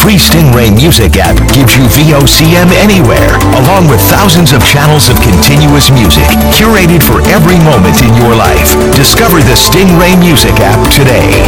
free Stingray Music app gives you VOCM anywhere, along with thousands of channels of continuous music, curated for every moment in your life. Discover the Stingray Music app today.